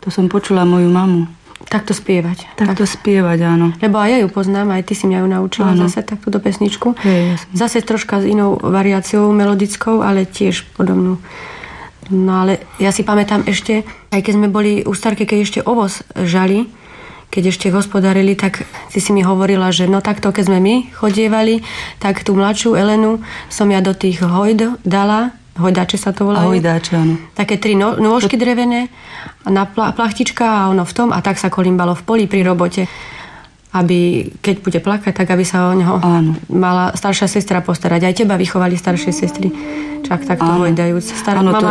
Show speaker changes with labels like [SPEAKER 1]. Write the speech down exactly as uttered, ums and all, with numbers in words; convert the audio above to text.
[SPEAKER 1] To som počula moju mamu.
[SPEAKER 2] Takto spievať.
[SPEAKER 1] Takto tak. spievať, áno.
[SPEAKER 2] Lebo aj ja ju poznám, aj ty si mňa ju naučila áno. zase takto do pesničku.
[SPEAKER 1] Je,
[SPEAKER 2] zase troška s inou variáciou melodickou, ale tiež podobnú. No ale ja si pamätám ešte, aj keď sme boli u starky, keď ešte ovoz žali, keď ešte hospodárili, tak ty si mi hovorila, že no takto, keď sme my chodievali, tak tú mladšiu Elenu som ja do tých hojd dala, hojdáče sa to volajú.
[SPEAKER 1] Hojdáče, áno.
[SPEAKER 2] Také tri no, nôžky drevené, na pla, plachtička a ono v tom a tak sa kolimbalo v poli pri robote. Aby, keď bude plakať, tak aby sa o neho áno. mala staršia sestra postarať. Aj teba vychovali staršie sestry. Čak takto hojdajúc. Star-
[SPEAKER 1] áno,
[SPEAKER 2] mama